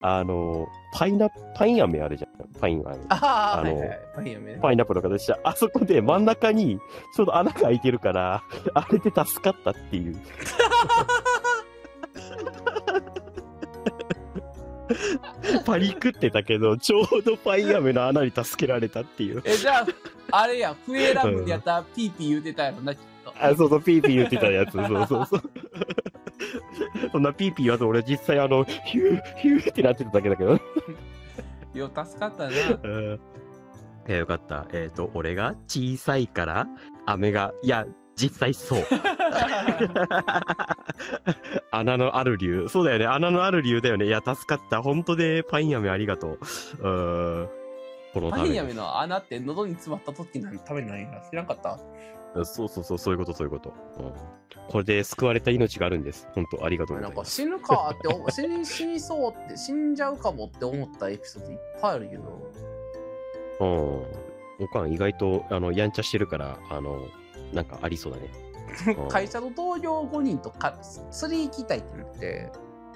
パイン飴あるじゃん。パイン飴。 はいはい。パイン飴ね。 パイナップルの形した。あそこで真ん中にちょうど穴が開いてるから、あれで助かったっていう。パニクってたけど、ちょうどパイン飴の穴に助けられたっていう。 じゃあ、あれや、笛ラムでやったらピーピー言うてたやろな、きっと。 そうそう、ピーピー言ってたやつ。そうそうそう。そんなピーピー言わず、俺実際ヒュー、ヒューってなってただけだけど。 よ、助かったな。 よかった。俺が小さいから、飴が、いや、実際そう。穴のある理由。そうだよね。穴のある理由だよね。いや、助かった。本当で、パイン飴ありがとう。このパイン飴の穴って喉に詰まった時のためにないんだ。知らんかった？ そうそうそう、そういうこと、そういうこと。これで救われた命があるんです。本当ありがとうございます。 なんか死ぬかって死にそうって、死んじゃうかもって思ったエピソードいっぱいあるけど。 おかん意外とやんちゃしてるからなんかありそうだね。 会社の同僚5人と釣り行きたいって言って、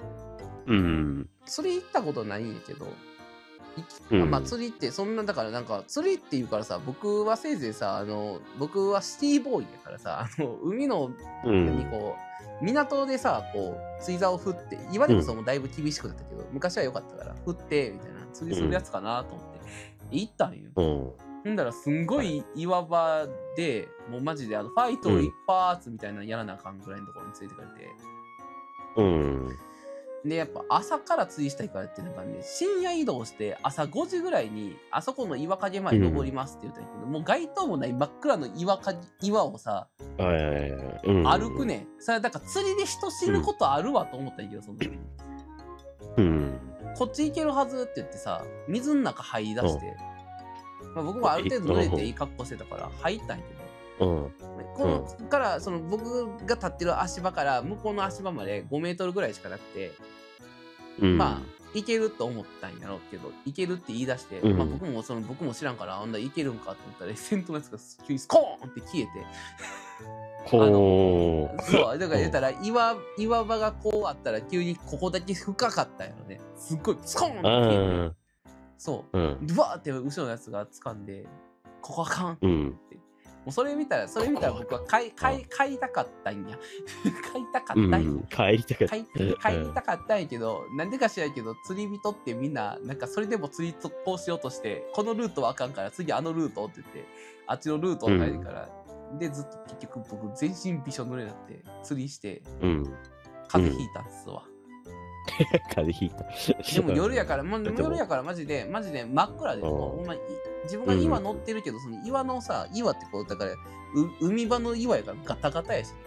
釣り行ったことないんやけど、まあ釣りってそんなだからなんか釣りっていうからさ、僕はせいぜいさ僕はシティボーイやからさ海のにこう、港でさこう釣り竿を振って今でこそもうだいぶ厳しくなったけど、昔は良かったから振ってみたいな釣りするやつかなと思って行ったんよ。ほんだらすんごい岩場でもうマジでファイト一発みたいなのやらなあかんぐらいのところについてくれて、でやっぱ朝から釣りしたいからってなんかね、深夜移動して朝5時ぐらいにあそこの岩陰まで登りますって言ったんやけど、もう街灯もない真っ暗の岩をさ、歩くね。それだから釣りで人死ぬことあるわと思ったんやけど、その時に。こっち行けるはずって言ってさ、水の中入り出して、まあ、僕もある程度濡れていい格好してたから入ったんやけど、このからその僕が立ってる足場から向こうの足場まで5メートルぐらいしかなくて、まあ行けると思ったんやろうけど、行けるって言い出して、まあ僕も知らんからあんな行けるんかと思ったら先頭のやつが急にスコーンって消えてそうだから言ったら岩場がこうあったら急にここだけ深かったんやろね。すっごいスコーンって消えて、そうブワーって後ろのやつが掴んで、ここあかんって言って、もうそれ見たら僕は買いたかったんや買いたかったんや、買いたかったんやけど、なんでか知らんけど釣り人ってみんななんかそれでも釣り続行しようとして、このルートはあかんから次あのルートって言ってあっちのルートを変えるから、でずっと結局僕全身びしょ濡れになって釣りして、風邪ひいたんですわ。 風邪ひいた。 でも夜やからマジで真っ暗で、ほんま自分が岩乗ってるけど、その岩のさ、岩ってこうだから海場の岩やからガタガタやし、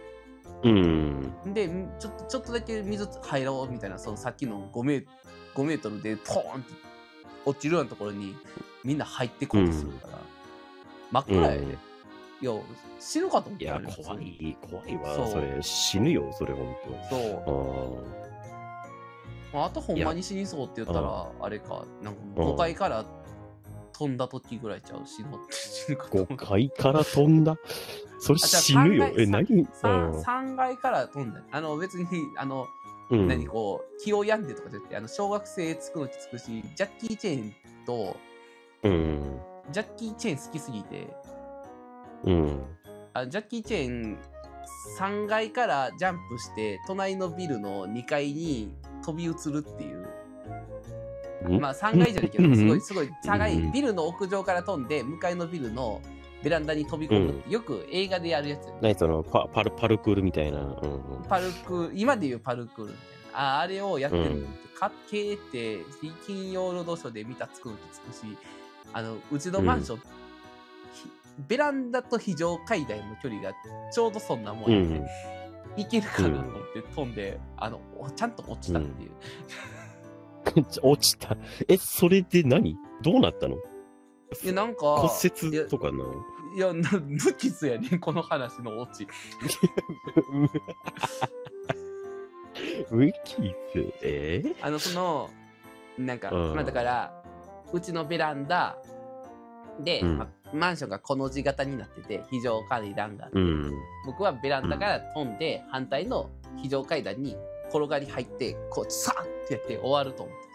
でちょっとだけ水入ろうみたいな、そのさっきの5メートルでポーンって落ちるようなところにみんな入ってこうとするから、真っ暗やで、いや死ぬかと思った。 いや怖いわ、それ死ぬよ、それ本当。 そう、あとほんまに死にそうって言ったらあれか、なんか5階から飛んだ時ぐらいちゃう、死ぬかと思った。 5階から飛んだ、それ死ぬよ。何 ？3階から飛んだ。別に何こう気を病んでとかじゃなくて、小学生つくのきつくし、ジャッキー・チェーンと、ジャッキー・チェーン好きすぎて、ジャッキー・チェーン3階からジャンプして隣のビルの2階に飛び移るっていう、まあ3階じゃないけどすごい高いビルの屋上から飛んで向かいのビルのベランダに飛び込むって、よく映画でやるやつ、 何そのパルクールみたいな、 今でいうパルクールみたいな、あれをやってるのってかっけーって、金曜ロードショーで見たつくのきつくし、うちのマンション、ベランダと非常階段の距離がちょうどそんなもんやね、いけるかなと思って飛んで、ちゃんと落ちたっていう落ちた。それで何どうなったの？ いやなんか骨折とかな？ いや無傷やねん、この話のオチ無傷？ なんか、まあだからうちのベランダで、マンションがこの字型になってて非常階段があって、僕はベランダから飛んで、反対の非常階段に転がり入ってこうサーってやって終わると思ってて、